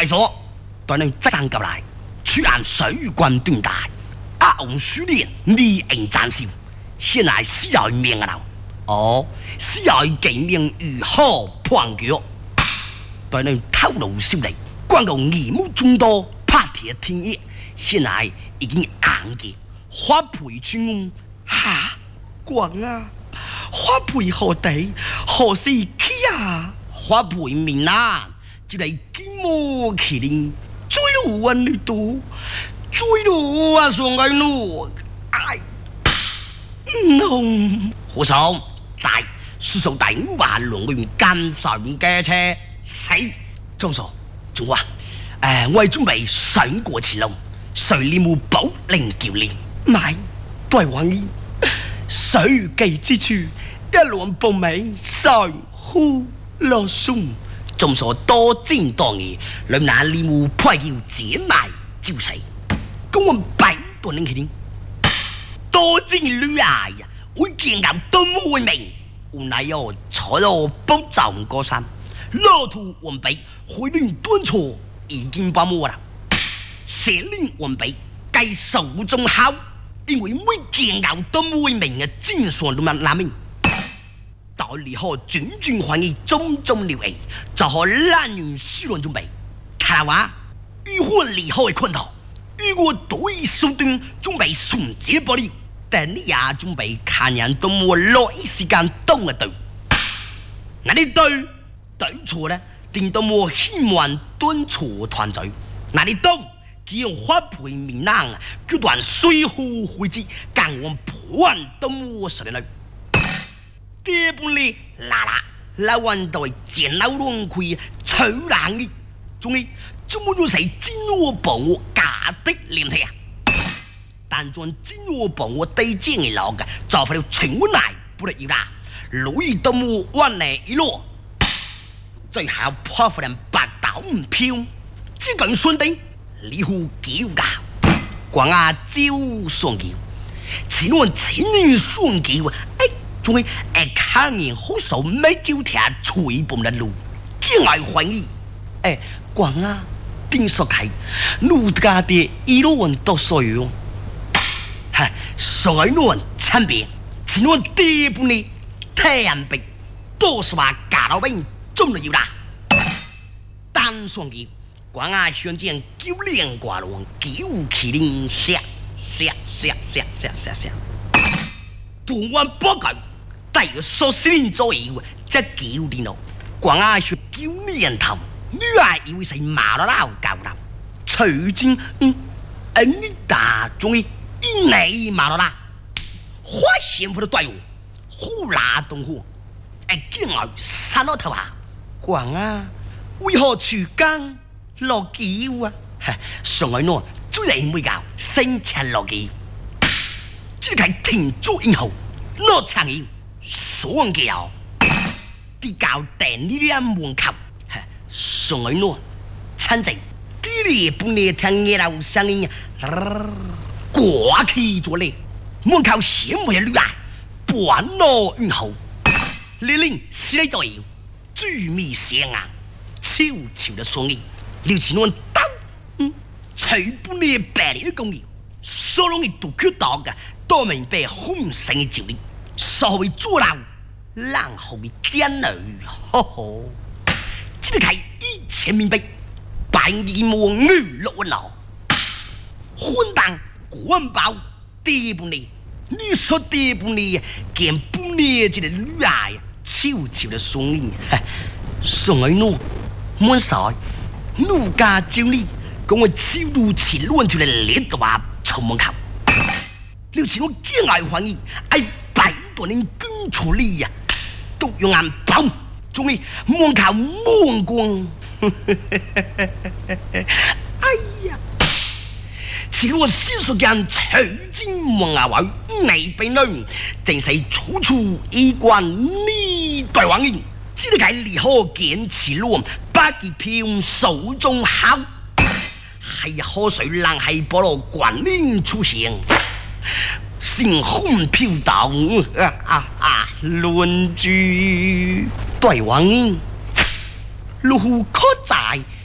快说，待你站过来，去按水关对待。阿翁书念你应战士，现在需要命啊！哦，需要给命如何判决？待你透露消息，广告义务众多，拍铁听业，现在已经硬嘅，花培村哈，广啊，花培何地何时去啊？花培面啊，就嚟金毛麒麟，追路啊你都，追路啊上来路，哎，no， 胡爽在叔叔第五話龍源跟上嘅車死，張傻仲話我係準備上過前路，誰料冇保齡橋連，買都係玩意，水記之處一輪報名上呼落松，張傻多戰多義，兩那料冇派叫剪埋招死，咁我擺多年佢多戰女啊呀！我見到都冇命，無奈要坐到不走過山，老土完備，回令端錯已經把握啦。寫令完備，計手中好，因為每見到都冇命嘅戰術都乜難明。到離開轉轉換意種種料理，就可懶人輸亂準備。睇話，如果離開困頭，如果對手段準備順接玻璃。但你也準備看人都冇耐時間動啊對，那你對錯呢？定都冇希望敦錯團隊，那你動佢用花培面冷，佢段水壺會之，間我破案都冇實力。第半呢，老運隊戰鬥亂潰，取冷嘅，仲係做乜要使煎鍋幫我假的臉體啊？但將金我幫我對戰嘅老嘅，就快了全部來不得要啦，路易都冇彎嚟一落，最後破發人白刀唔漂，只講順定，你好叫噶，講阿招雙橋，前往前年雙橋，仲係看人好手沒招條吹崩的路，見外懷疑，講啊，定說開，路家的一路運都所有。所以我參別，前我第一步呢，太陽壁都是話假老兵中了要啦。單雙嘅，廣亞鄉間九連掛龍，九麒麟射，杜灣波佢，大約10年左右，即9年咯。廣亞鄉9年頭，女兒以為是馬拉拉教啦，隨經你打中意。一內馬羅拉，花仙府的隊伍，呼啦東湖，見外殺落頭啊！講啊，為何出更落橋啊？上海喏，最嚟每教升前落橋，只係停住以後，落長橋上橋，啲教定呢啲門口，上海喏，親情，啲你半夜聽夜樓聲音。過去咗咧，門口顯為女啊，半路運後，李玲死咗要，追尾聲啊，悄悄的雙翼，廖前安刀，隨本呢白嚟嘅工業，所容易都缺到嘅，多明白紅繩嘅照力，所謂阻撓，然後嘅奸女，呵呵，只係一千明白，百年莫女落腦，混蛋。官包第一步呢，你說第一步呢，見半年這個女兒悄悄的雙影，上來喏，滿曬，奴家照你，講我超路前亂出嚟列嘅話，從門口，了前我見外懷疑，百多年跟出嚟呀，都用眼包，仲係門口門光，哎呀！前我先說間取經望牙位，未被女，正是處處衣冠呢對玩意，只係計離開見前路，百結票手中考，係河水冷係菠蘿滾面出現，星空飄蕩亂珠對玩意，路可在。